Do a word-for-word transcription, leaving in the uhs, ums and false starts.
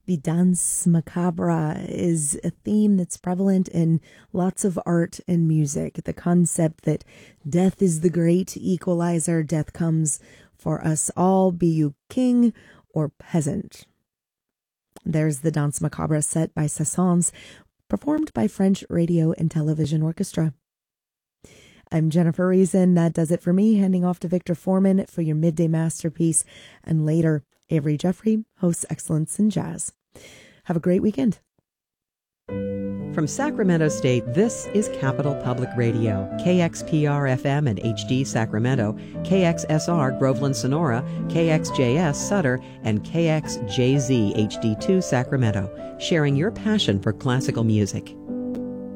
The Danse Macabre is a theme that's prevalent in lots of art and music. The concept that death is the great equalizer. Death comes for us all, be you king or peasant. There's the Danse Macabre set by Saint-Saëns, performed by French Radio and Television Orchestra. I'm Jennifer Reason. That does it for me. Handing off to Victor Foreman for your midday masterpiece. And later, Avery Jeffrey hosts Excellence in Jazz. Have a great weekend. From Sacramento State, this is Capital Public Radio, K X P R F M and H D Sacramento, K X S R Groveland Sonora, K X J S Sutter, and K X J Z H D two Sacramento, sharing your passion for classical music.